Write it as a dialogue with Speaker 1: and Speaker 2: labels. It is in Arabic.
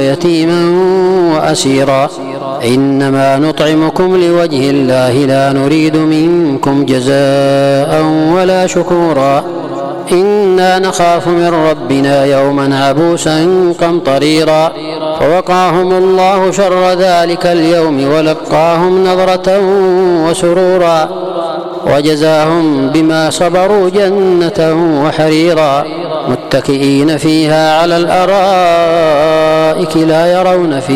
Speaker 1: ويتيما وأسيرا إنما نطعمكم لوجه الله لا نريد منكم جزاء ولا شكورا إنا نخاف من ربنا يوما عبوسا قمطريرا فوقاهم الله شر ذلك اليوم ولقاهم نضرة وسرورا وجزاهم بما صبروا جنة وحريرا متكئين فيها على الأرائك لا يرون فيها